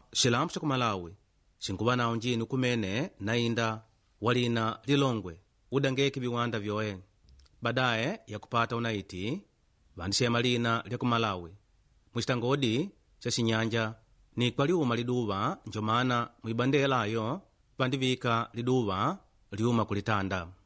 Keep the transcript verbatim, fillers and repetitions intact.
xilampu xa ku malawi xinkuva nawo njini kumene nainda walina lilongwe udangeki viwanda vyoye badaye ya kupata unaiti vandishe malina lya ku malawi muxitangodi xa xinyanja ni kwaliuma liduva njomana mwibandela ayo vandivika liduva liuma kulitanda.